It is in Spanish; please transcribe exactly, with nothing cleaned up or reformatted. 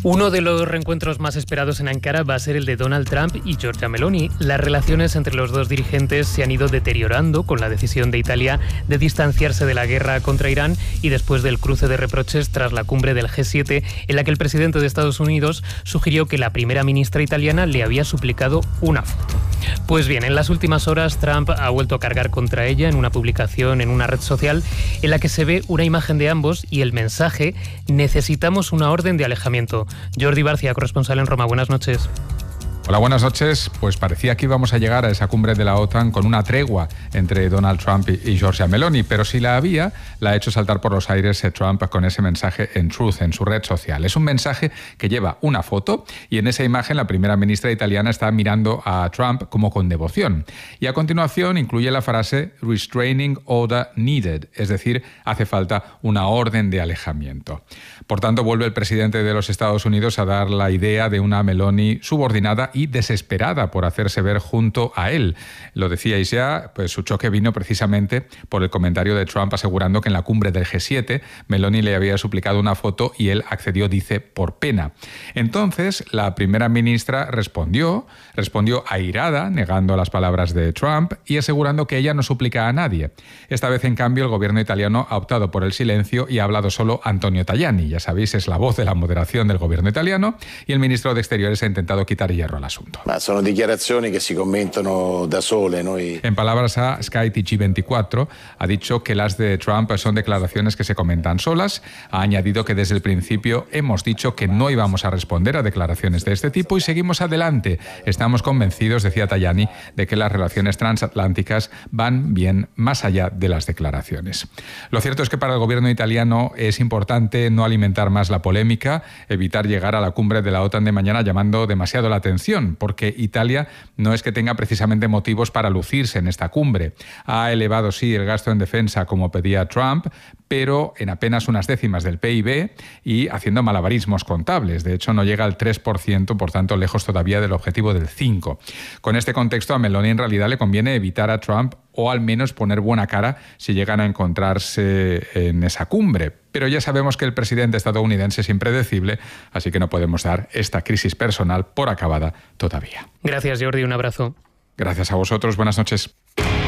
Uno de los reencuentros más esperados en Ankara va a ser el de Donald Trump y Giorgia Meloni. Las relaciones entre los dos dirigentes se han ido deteriorando con la decisión de Italia de distanciarse de la guerra contra Irán y después del cruce de reproches tras la cumbre del G siete, en la que el presidente de Estados Unidos sugirió que la primera ministra italiana le había suplicado una foto. Pues bien, en las últimas horas Trump ha vuelto a cargar contra ella en una publicación en una red social en la que se ve una imagen de ambos y el mensaje: necesitamos una orden de alejamiento. Jordi Barcia, corresponsal en Roma, buenas noches. Hola, buenas noches. Pues parecía que íbamos a llegar a esa cumbre de la OTAN con una tregua entre Donald Trump y Giorgia Meloni, pero si la había, la ha hecho saltar por los aires Trump con ese mensaje en Truth, en su red social. Es un mensaje que lleva una foto y en esa imagen la primera ministra italiana está mirando a Trump como con devoción. Y a continuación incluye la frase Restraining Order Needed, es decir, hace falta una orden de alejamiento. Por tanto, vuelve el presidente de los Estados Unidos a dar la idea de una Meloni subordinada y desesperada por hacerse ver junto a él. Lo decíais ya, pues su choque vino precisamente por el comentario de Trump asegurando que en la cumbre del G siete Meloni le había suplicado una foto y él accedió, dice, por pena. Entonces, la primera ministra respondió, respondió airada, negando las palabras de Trump y asegurando que ella no suplica a nadie. Esta vez, en cambio, el gobierno italiano ha optado por el silencio y ha hablado solo Antonio Tajani. Ya sabéis, es la voz de la moderación del gobierno italiano y el ministro de Exteriores ha intentado quitar hierro al asunto. Ma sono dichiarazioni che si commentano da sole. Noi... En palabras a Sky T G veinticuatro, ha dicho que las de Trump son declaraciones que se comentan solas. Ha añadido que desde el principio hemos dicho que no íbamos a responder a declaraciones de este tipo y seguimos adelante. Estamos convencidos, decía Tajani, de que las relaciones transatlánticas van bien más allá de las declaraciones. Lo cierto es que para el gobierno italiano es importante no alimentar más la polémica, evitar llegar a la cumbre de la OTAN de mañana llamando demasiado la atención, porque Italia no es que tenga precisamente motivos para lucirse en esta cumbre. Ha elevado, sí, el gasto en defensa como pedía Trump, pero en apenas unas décimas del P I B y haciendo malabarismos contables. De hecho, no llega al tres por ciento, por tanto, lejos todavía del objetivo del cinco por ciento. Con este contexto, a Meloni en realidad le conviene evitar a Trump o al menos poner buena cara si llegan a encontrarse en esa cumbre. Pero ya sabemos que el presidente estadounidense es impredecible, así que no podemos dar esta crisis personal por acabada todavía. Gracias, Jordi. Un abrazo. Gracias a vosotros. Buenas noches.